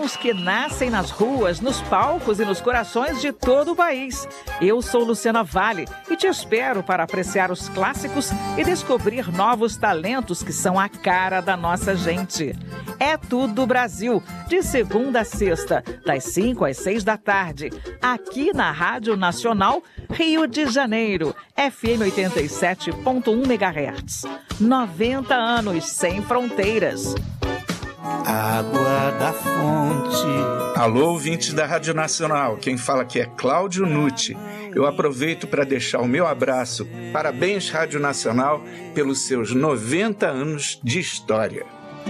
sons que nascem nas ruas, nos palcos e nos corações de todo o país. Eu sou Luciana Vale e te espero para apreciar os clássicos e descobrir novos talentos que são a cara da nossa gente. É Tudo Brasil, de segunda a sexta, das 5 às 6 da tarde, aqui na Rádio Nacional, Rio de Janeiro, FM 87.1 MHz. 90 anos sem fronteiras. Água da fonte. Alô, ouvintes da Rádio Nacional. Quem fala aqui é Cláudio Nucci. Eu aproveito para deixar o meu abraço. Parabéns, Rádio Nacional, pelos seus 90 anos de história.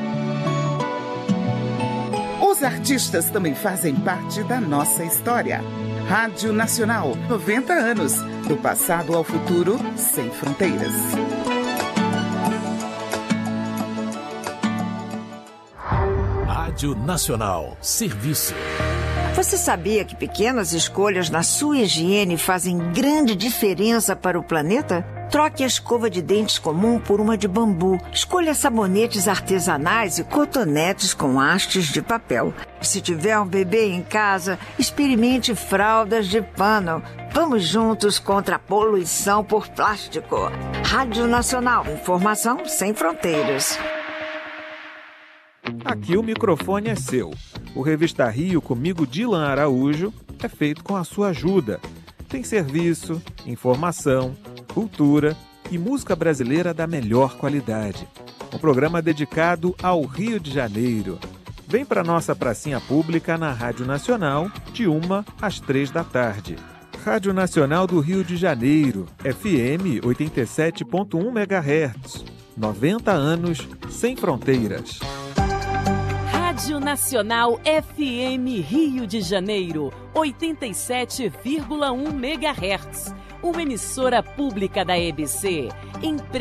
Os artistas também fazem parte da nossa história. Rádio Nacional, 90 anos. Do passado ao futuro, sem fronteiras. Rádio Nacional, serviço. Você sabia que pequenas escolhas na sua higiene fazem grande diferença para o planeta? Troque a escova de dentes comum por uma de bambu. Escolha sabonetes artesanais e cotonetes com hastes de papel. Se tiver um bebê em casa, experimente fraldas de pano. Vamos juntos contra a poluição por plástico. Rádio Nacional, informação sem fronteiras. Aqui o microfone é seu. O Revista Rio, comigo, Dilan Araújo, é feito com a sua ajuda. Tem serviço, informação, cultura e música brasileira da melhor qualidade. Um programa dedicado ao Rio de Janeiro. Vem para nossa pracinha pública na Rádio Nacional, de 1 às 3 da tarde. Rádio Nacional do Rio de Janeiro, FM 87.1 MHz. 90 anos sem fronteiras. Rádio Nacional FM Rio de Janeiro, 87,1 MHz. Uma emissora pública da EBC.